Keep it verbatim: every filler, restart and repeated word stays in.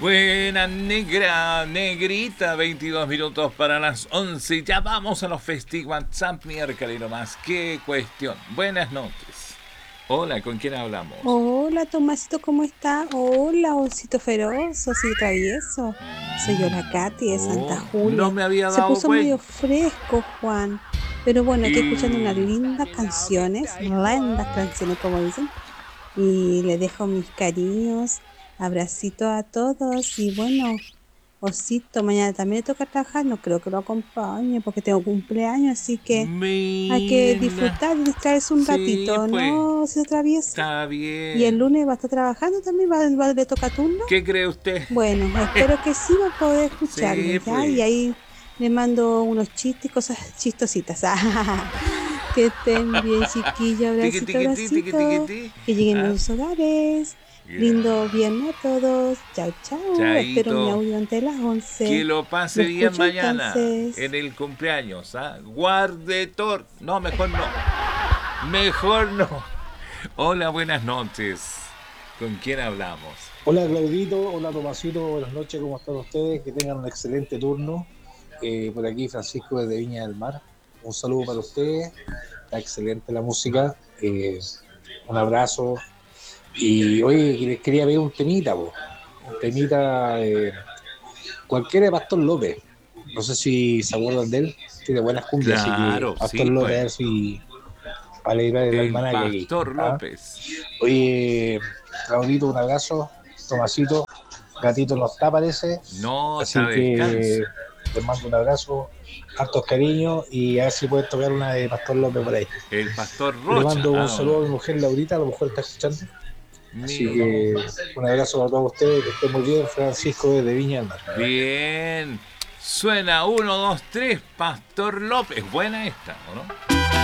Buena negra, negrita, veintidós minutos para las once. Ya vamos a los Festi WhatsApp, miércoles nomás. Qué cuestión. Buenas noches. Hola, ¿con quién hablamos? Hola Tomasito, ¿cómo está? Hola, osito feroz, osito travieso. Soy yo la Katy de Santa Oh, no Julia. me había Se dado puso medio cuenta. fresco, Juan. Pero bueno, aquí escuchando unas Y... lindas canciones, lindas canciones como dicen. Y le dejo mis cariños, abracitos a todos. Y bueno, osito, mañana también le toca trabajar. No creo que lo acompañe porque tengo cumpleaños, así que hay que Mira. disfrutar y distraerse un Sí, ratito, pues. ¿no, osito travieso? Está ¿Y el bien. lunes va a estar trabajando también? ¿Va, va- le toca turno? ¿Qué cree usted? Bueno, espero que sí va a poder escucharme, Sí, ¿ya? Y pues. ahí le mando unos chistes y cosas chistositas. Que estén bien, chiquillos. Tiqui, Abracito, tiqui, ti, tiqui, tiqui, abracito. ti. Que lleguen a ¿Ah? sus hogares. Lindo Ya. viernes a todos. Chao, chao. Espero mi Chaito. audio antes de las Que once. lo Lo pase bien escucho mañana entonces. en el cumpleaños, ¿ah? Guarde tor... No, mejor no. Mejor no. Hola, buenas noches. ¿Con quién hablamos? Hola Claudito, hola Tomasito, buenas noches, ¿cómo están ustedes? Que tengan un excelente turno. Eh, por aquí Francisco desde Viña del Mar. Un saludo para ustedes, está excelente la música. Eh, un abrazo. Y hoy les quería ver un temita, po. Un temita eh, cualquiera de Pastor López. No sé si se acuerdan de él, tiene buenas cumbias, así que Claro, Pastor sí, López, a pues. ver si para alegrar el El almanaque aquí. Pastor ¿Ah? López. Oye, Claudito, un abrazo. Tomasito, Gatito no está, parece. No, está Así de que descanso. les mando un abrazo, hartos cariños y a ver si pueden tocar una de Pastor López por ahí. El Pastor Le Rocha, mando un ¿ah, o saludo no? a mi mujer Laurita, a lo mejor está escuchando. Así Mira. que un abrazo para todos ustedes, que estén muy bien. Francisco desde Viña del Mar. Bien. Suena uno, dos, tres, Pastor López. Buena esta, ¿o no?